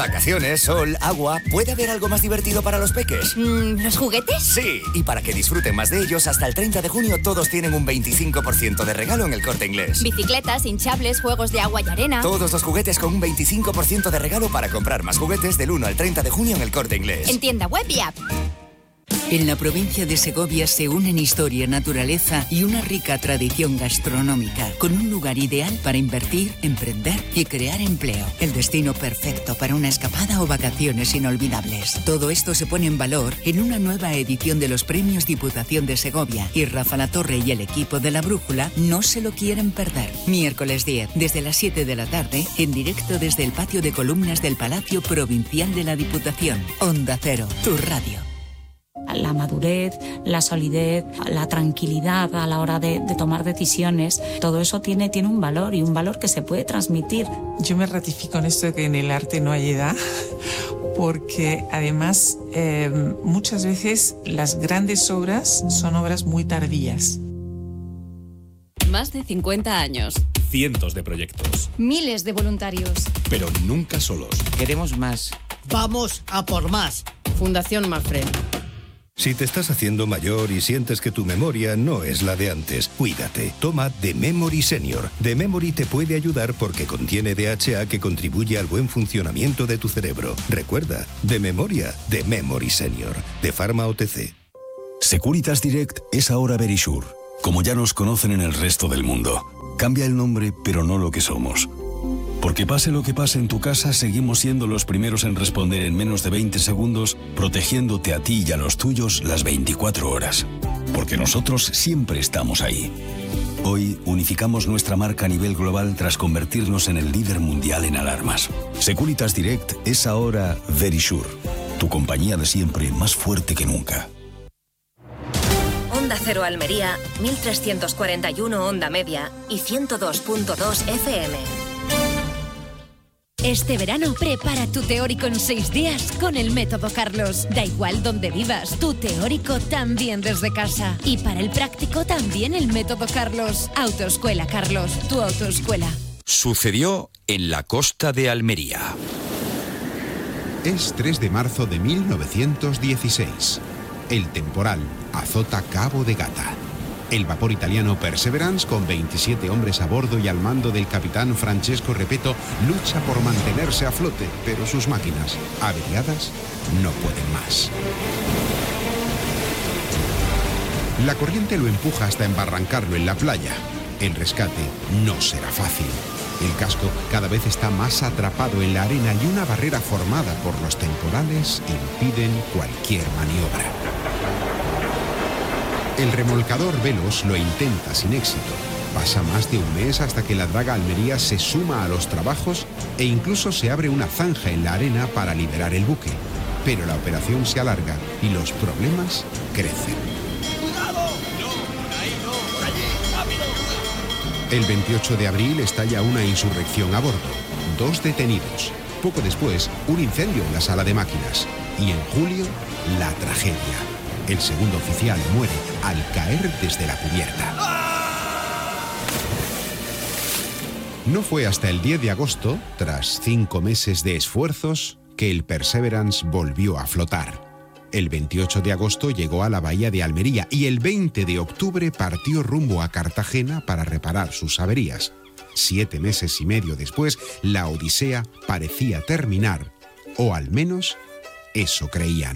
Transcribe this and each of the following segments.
Vacaciones, sol, agua. ¿Puede haber algo más divertido para los peques? ¿Los juguetes? Sí, y para que disfruten más de ellos, hasta el 30 de junio todos tienen un 25% de regalo en El Corte Inglés. Bicicletas, hinchables, juegos de agua y arena. Todos los juguetes con un 25% de regalo para comprar más juguetes del 1 al 30 de junio en El Corte Inglés. En tienda web y app. En la provincia de Segovia se unen historia, naturaleza y una rica tradición gastronómica, con un lugar ideal para invertir, emprender y crear empleo. El destino perfecto para una escapada o vacaciones inolvidables. Todo esto se pone en valor en una nueva edición de los Premios Diputación de Segovia, y Rafa Latorre y el equipo de La Brújula no se lo quieren perder. Miércoles 10, desde las 7 de la tarde, en directo desde el patio de columnas del Palacio Provincial de la Diputación. Onda Cero, tu radio. La madurez, la solidez, la tranquilidad a la hora de tomar decisiones, todo eso tiene un valor, y un valor que se puede transmitir. Yo me ratifico en esto de que en el arte no hay edad, porque además muchas veces las grandes obras son obras muy tardías. Más de 50 años. Cientos de proyectos. Miles de voluntarios. Pero nunca solos. Queremos más. Vamos a por más. Fundación Mafre. Si te estás haciendo mayor y sientes que tu memoria no es la de antes, cuídate. Toma The Memory Senior. The Memory te puede ayudar porque contiene DHA que contribuye al buen funcionamiento de tu cerebro. Recuerda, de memoria, The Memory Senior. De Pharma OTC. Securitas Direct es ahora Verisure. Como ya nos conocen en el resto del mundo. Cambia el nombre, pero no lo que somos. Porque pase lo que pase en tu casa, seguimos siendo los primeros en responder en menos de 20 segundos, protegiéndote a ti y a los tuyos las 24 horas. Porque nosotros siempre estamos ahí. Hoy unificamos nuestra marca a nivel global tras convertirnos en el líder mundial en alarmas. Securitas Direct es ahora Verisure, tu compañía de siempre más fuerte que nunca. Onda Cero Almería, 1341 Onda Media y 102.2 FM. Este verano prepara tu teórico en 6 días con el método Carlos. Da igual donde vivas, tu teórico también desde casa. Y para el práctico también el método Carlos. Autoescuela Carlos, tu autoescuela. Sucedió en la costa de Almería. Es 3 de marzo de 1916. El temporal azota Cabo de Gata. El vapor italiano Perseverance, con 27 hombres a bordo y al mando del capitán Francesco Repetto, lucha por mantenerse a flote, pero sus máquinas, averiadas, no pueden más. La corriente lo empuja hasta embarrancarlo en la playa. El rescate no será fácil. El casco cada vez está más atrapado en la arena y una barrera formada por los temporales impiden cualquier maniobra. El remolcador Velos lo intenta sin éxito. Pasa más de un mes hasta que la draga Almería se suma a los trabajos e incluso se abre una zanja en la arena para liberar el buque. Pero la operación se alarga y los problemas crecen. ¡Cuidado! No, ahí no, por allí, rápido. El 28 de abril estalla una insurrección a bordo. 2 detenidos. Poco después, un incendio en la sala de máquinas. Y en julio, la tragedia. El segundo oficial muere al caer desde la cubierta. No fue hasta el 10 de agosto, tras 5 meses de esfuerzos, que el Perseverance volvió a flotar. El 28 de agosto llegó a la bahía de Almería y el 20 de octubre partió rumbo a Cartagena para reparar sus averías. 7 meses y medio después, la odisea parecía terminar, o al menos eso creían.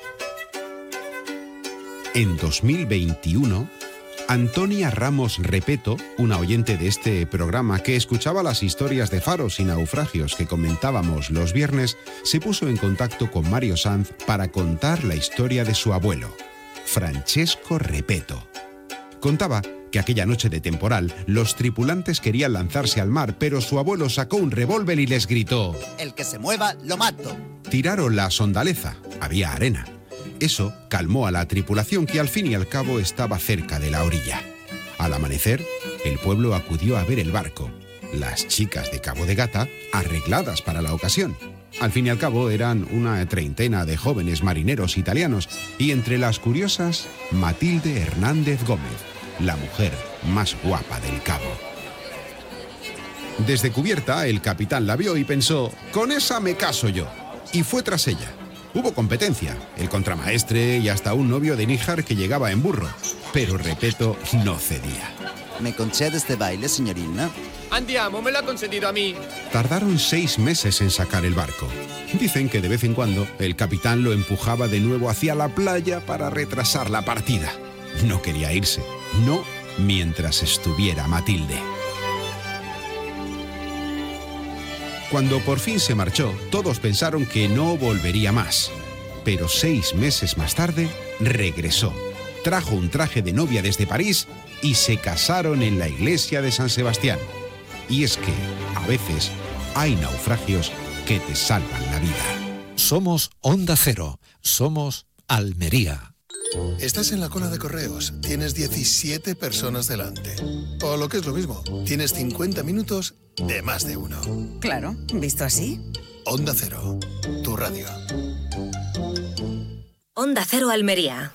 En 2021, Antonia Ramos Repetto, una oyente de este programa que escuchaba las historias de faros y naufragios que comentábamos los viernes, se puso en contacto con Mario Sanz para contar la historia de su abuelo, Francesco Repetto. Contaba que aquella noche de temporal, los tripulantes querían lanzarse al mar, pero su abuelo sacó un revólver y les gritó: El que se mueva, lo mato. Tiraron la sondaleza, había arena. Eso calmó a la tripulación, que al fin y al cabo estaba cerca de la orilla. Al amanecer, el pueblo acudió a ver el barco. Las chicas de Cabo de Gata, arregladas para la ocasión. Al fin y al cabo eran una treintena de jóvenes marineros italianos, y entre las curiosas, Matilde Hernández Gómez, la mujer más guapa del Cabo. Desde cubierta, el capitán la vio y pensó, con esa me caso yo. Y fue tras ella. Hubo competencia, el contramaestre y hasta un novio de Níjar que llegaba en burro. Pero Repetto no cedía. ¿Me concede este baile, señorina? Andiamo, me lo ha concedido a mí. Tardaron 6 meses en sacar el barco. Dicen que de vez en cuando el capitán lo empujaba de nuevo hacia la playa para retrasar la partida. No quería irse, no mientras estuviera Matilde. Cuando por fin se marchó, todos pensaron que no volvería más. Pero 6 meses más tarde, regresó. Trajo un traje de novia desde París y se casaron en la iglesia de San Sebastián. Y es que, a veces, hay naufragios que te salvan la vida. Somos Onda Cero. Somos Almería. Estás en la cola de correos. Tienes 17 personas delante. O lo que es lo mismo, tienes 50 minutos de más de uno. Claro, visto así. Onda Cero, tu radio. Onda Cero Almería.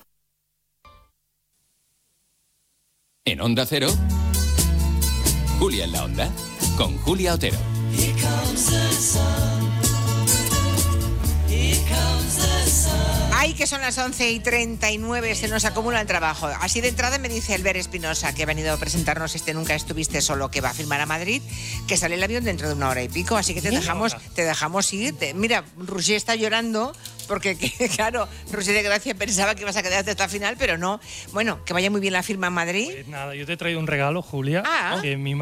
En Onda Cero, Julia en la Onda, con Julia Otero. Ay, que son las 11:39, se nos acumula el trabajo. Así de entrada me dice Elber Espinosa, que ha venido a presentarnos Nunca estuviste solo, que va a firmar a Madrid, que sale el avión dentro de 1 hora y pico, así que te dejamos ir. Mira, Roger está llorando porque, claro, Roger de Gracia pensaba que ibas a quedarte hasta el final, pero no. Bueno, que vaya muy bien la firma en Madrid. Pues nada, yo te he traído un regalo, Julia. Ah. Que mi